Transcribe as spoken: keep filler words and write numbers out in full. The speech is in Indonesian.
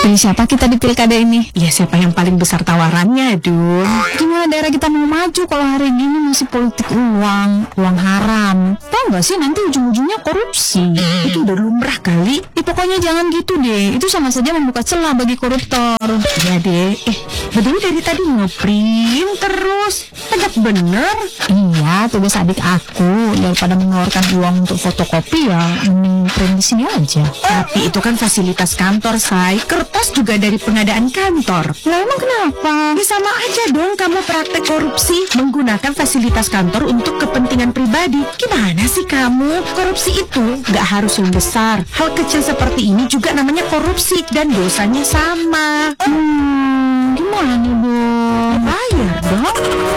Pilih siapa kita di pilkada ini? Ya siapa yang paling besar tawarannya, Dun? Gimana daerah kita mau maju kalau hari gini masih politik uang, uang haram? Tahu nggak sih nanti ujung-ujungnya korupsi? Itu udah lumrah kali. Eh, pokoknya jangan gitu deh. Itu sama saja membuka celah bagi koruptor. Ya deh. Eh, betul dari tadi ngeprint terus. Tegak bener. Iya, tugas adik aku. Daripada mengeluarkan uang untuk fotokopi ya, mending print di sini aja. Tapi itu kan fasilitas kantor, say. Kertas juga dari pengadaan kantor. Lah emang kenapa? Ya sama aja dong kamu praktek korupsi menggunakan fasilitas kantor untuk kepentingan pribadi. Gimana sih kamu? Korupsi itu nggak harus yang besar. Hal kecil seperti ini juga namanya korupsi dan dosanya sama. Hmm, gimana nih, Bu? Bayar dong.